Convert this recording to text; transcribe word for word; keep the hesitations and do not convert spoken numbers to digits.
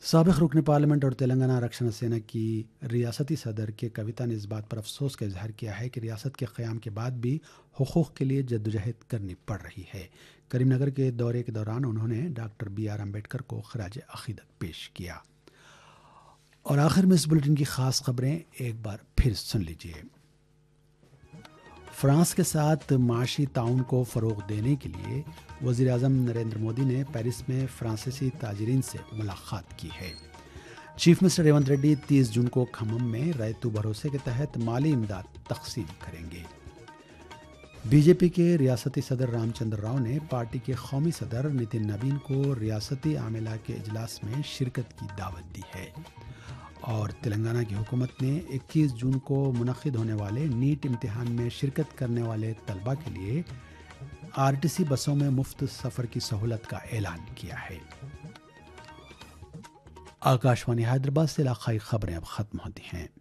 سابق رکن پارلیمنٹ اور تلنگانہ رکشنا سینا کی ریاستی صدر کے کویتا نے اس بات پر افسوس کا اظہار کیا ہے کہ ریاست کے قیام کے بعد بھی حقوق کے لیے جدوجہد کرنی پڑ رہی ہے۔ کریم نگر کے دورے کے دوران انہوں نے ڈاکٹر بی آر امبیڈکر کو خراج عقیدت پیش کیا۔ اور آخر میں اس بلیٹن کی خاص خبریں ایک بار پھر سن لیجیے۔ فرانس کے ساتھ معاشی تعاون کو فروغ دینے کے لیے وزیر اعظم نریندر مودی نے پیرس میں فرانسیسی تاجرین سے ملاقات کی ہے۔ چیف منسٹر ریونت ریڈی تیس جون کو کھمم میں ریتو بھروسے کے تحت مالی امداد تقسیم کریں گے۔ بی جے پی کے ریاستی صدر رام چندر راؤ نے پارٹی کے قومی صدر نتن نبین کو ریاستی عاملہ کے اجلاس میں شرکت کی دعوت دی ہے۔ اور تلنگانہ کی حکومت نے اکیس جون کو منعقد ہونے والے نیٹ امتحان میں شرکت کرنے والے طلباء کے لیے آر ٹی سی بسوں میں مفت سفر کی سہولت کا اعلان کیا ہے۔ آکاشوانی حیدرآباد سے علاقائی خبریں اب ختم ہوتی ہیں۔